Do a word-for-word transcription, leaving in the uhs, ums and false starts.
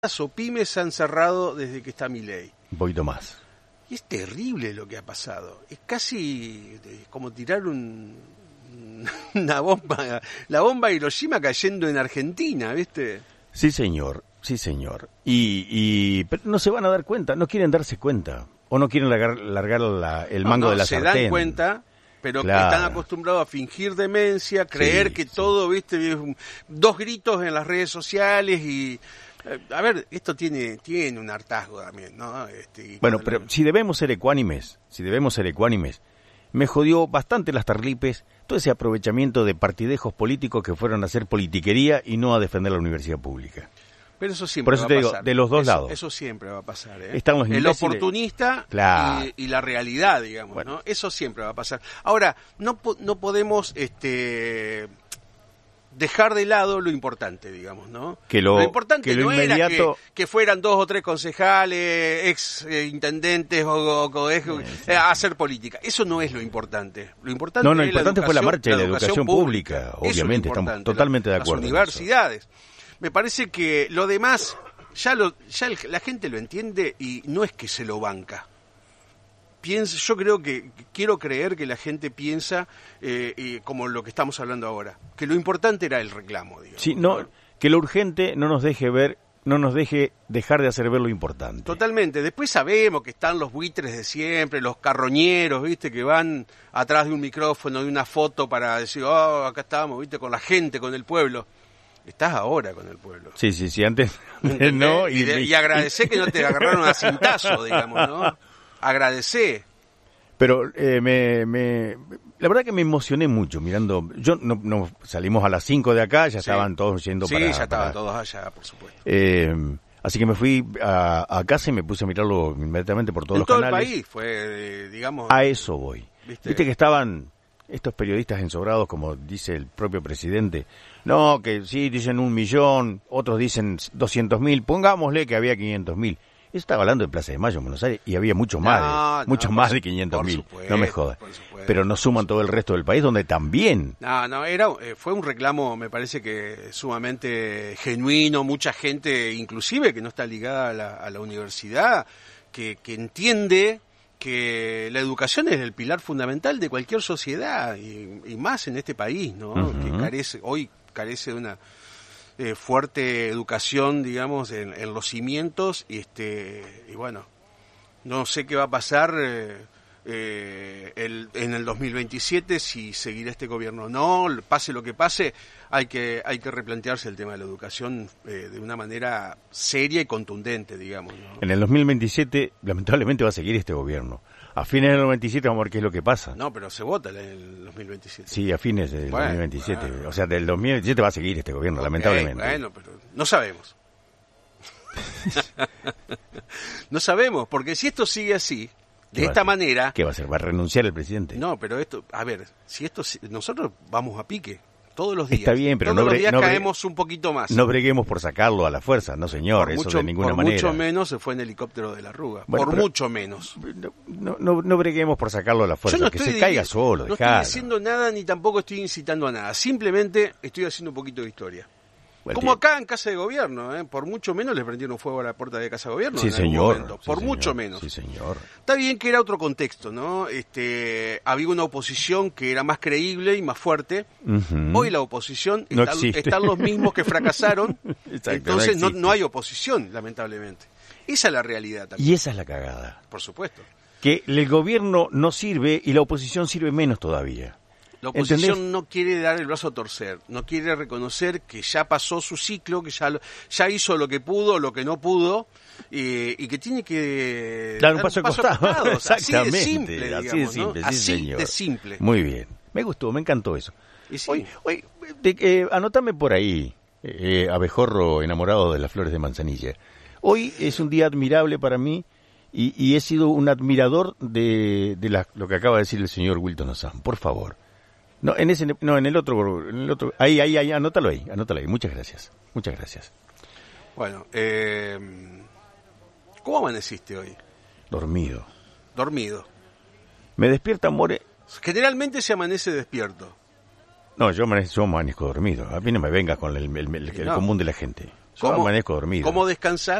o pymes han cerrado desde que está Milei. Un poquito más. Y es terrible lo que ha pasado. Es casi como tirar un, una bomba, la bomba de Hiroshima cayendo en Argentina, ¿viste? Sí, señor, sí, señor. Y, y pero no se van a dar cuenta, no quieren darse cuenta. O no quieren largar, largar la, el mango no, no, de la se sartén. Se dan cuenta, pero claro. que están acostumbrados a fingir demencia, creer sí, que sí. todo, ¿viste? Dos gritos en las redes sociales y... A ver, esto tiene tiene un hartazgo también, ¿no? Este, bueno, pero lo... si debemos ser ecuánimes, si debemos ser ecuánimes, me jodió bastante las tarlipes, todo ese aprovechamiento de partidejos políticos que fueron a hacer politiquería y no a defender la universidad pública. Pero eso siempre Por eso va te a digo, pasar. de los dos eso, lados. Eso siempre va a pasar, ¿eh? Están los el imbéciles... oportunista claro. y, y la realidad, digamos, bueno. ¿no? Eso siempre va a pasar. Ahora, no no podemos... este dejar de lado lo importante, digamos, ¿no? Que lo, lo importante que lo no inmediato... era que, que fueran dos o tres concejales, ex eh, intendentes o, o, o eh, eh, a hacer política. Eso no es lo importante. Lo importante no, no, es importante la fue la marcha de la educación, educación pública, pública. Obviamente, es estamos totalmente la, de acuerdo. Las universidades. Me parece que lo demás, ya, lo, ya el, la gente lo entiende y no es que se lo banca. Pienso, yo creo que, quiero creer que la gente piensa eh, eh, como lo que estamos hablando ahora, que lo importante era el reclamo, digamos. Sí, no, que lo urgente no nos deje ver, no nos deje dejar de hacer ver lo importante. Totalmente. Después sabemos que están los buitres de siempre, los carroñeros, ¿viste? Que van atrás de un micrófono, de una foto para decir, oh, acá estamos, ¿viste? Con la gente, con el pueblo. Estás ahora con el pueblo. Sí, sí, sí, antes no. Y, y, y agradecer que no te agarraron a cintazo, digamos, ¿no? Agradecer. Pero eh, me, me, la verdad que me emocioné mucho mirando. Yo no, no salimos a las cinco de acá, ya sí. estaban todos yendo sí, para. Sí, ya estaban para, todos allá, por supuesto. Eh, así que me fui a, a casa y me puse a mirarlo inmediatamente por todos en los todo canales. El país fue, eh, digamos. A eso voy. ¿Viste? Viste que estaban estos periodistas ensobrados, como dice el propio presidente. No, que sí, dicen un millón, otros dicen doscientos mil, pongámosle que había quinientos mil. Eso estaba hablando de Plaza de Mayo en Buenos Aires y había mucho más, no, de, mucho no, más por, de quinientos mil, no me jodas. Supuesto, pero no suman todo el resto del país donde también. No, no, era fue un reclamo, me parece que sumamente genuino, mucha gente inclusive que no está ligada a la, a la universidad, que, que entiende que la educación es el pilar fundamental de cualquier sociedad y, y más en este país, ¿no? Uh-huh. Que carece, hoy carece de una Eh, fuerte educación, digamos, en, en los cimientos y este y bueno, no sé qué va a pasar eh, eh, el, en el dos mil veintisiete si seguirá este gobierno o no, pase lo que pase, hay que hay que replantearse el tema de la educación eh, de una manera seria y contundente, digamos, ¿no? En el dos mil veintisiete lamentablemente va a seguir este gobierno. A fines del dos mil veintisiete vamos a ver qué es lo que pasa. No, pero se vota en el dos mil veintisiete. Sí, a fines del bueno, dos mil veintisiete. Bueno. O sea, del dos mil veintisiete va a seguir este gobierno, okay, lamentablemente. Bueno, pero no sabemos. No sabemos, porque si esto sigue así, de esta manera... ¿Qué va a hacer? ¿Va a renunciar el presidente? No, pero esto, a ver, si esto, nosotros vamos a pique. Todos los días. Está bien, pero Todos no, los días no caemos un poquito más. No breguemos por sacarlo a la fuerza, no señor, por eso mucho, de ninguna por manera. Por mucho menos se fue en helicóptero de la Arruga, bueno, por mucho menos. No, no, no breguemos por sacarlo a la fuerza, no que se estoy, caiga solo, No dejalo. estoy diciendo nada ni tampoco estoy incitando a nada, simplemente estoy haciendo un poquito de historia. Buen Como tiempo. Acá en Casa de Gobierno, ¿eh? Por mucho menos le prendieron fuego a la puerta de Casa de Gobierno. Sí, en señor. Momento, sí, por señor. mucho menos. Sí, señor. Está bien que era otro contexto, ¿no? Este, había una oposición que era más creíble y más fuerte. Uh-huh. Hoy la oposición no está, están los mismos que fracasaron. Exacto, entonces no, no, no hay oposición, lamentablemente. Esa es la realidad también. Y esa es la cagada. Por supuesto. Que el gobierno no sirve y la oposición sirve menos todavía. La oposición ¿entendés? No quiere dar el brazo a torcer, no quiere reconocer que ya pasó su ciclo, que ya ya hizo lo que pudo, lo que no pudo, eh, y que tiene que dar un paso, un paso al costado. Así Exactamente, de simple, así digamos, de simple, ¿no? sí, así señor. de simple. Muy bien, me gustó, me encantó eso. ¿Y sí? Hoy, hoy de, eh, anótame por ahí, eh, abejorro enamorado de las flores de manzanilla. Hoy es un día admirable para mí y, y he sido un admirador de, de la, lo que acaba de decir el señor Wilton Ossam. Por favor. No, en ese, no, en el otro, en el otro, ahí, ahí, ahí, anótalo ahí, anótalo ahí. Muchas gracias, muchas gracias. Bueno, eh, ¿cómo amaneciste hoy? Dormido. Dormido. Me despierta, More. Generalmente se amanece despierto. No, yo amanezco, yo amanezco dormido. A mí no me vengas con el, el, el, el no. común de la gente. Yo amanezco dormido. ¿Cómo descansás?